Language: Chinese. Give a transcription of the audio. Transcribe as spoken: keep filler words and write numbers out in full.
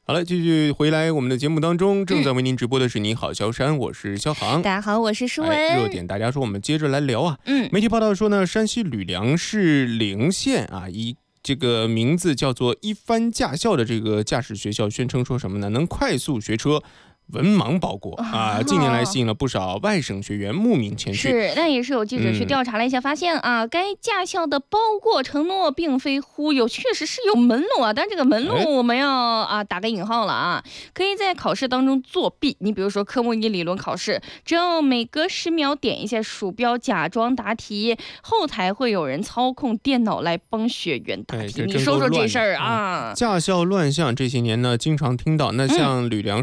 好了，继续回来我们的节目当中，正在为您直播的是你好萧山，我是萧航。 大家好，我是舒文。 哎，热点大家说，我们接着来聊啊。 嗯， 媒体报道说呢，山西吕梁市陵县啊，一这个名字叫做一番驾校的这个驾驶学校宣称说什么呢？能快速学车。文盲包裹啊，近年来吸引了不少外省学员慕名前去。 是，但也是有记者去调查了一下，发现啊，嗯、该驾校的包过承诺并非忽悠，确实是有门路啊。但这个门路我们要啊打个引号了啊，可以在考试当中作弊。你比如说科目一理论考试，只要每隔十秒点一下鼠标，假装答题，后台会有人操控电脑来帮学员答题。你说说这事儿啊？ 驾校乱象这些年呢，经常听到。那像吕梁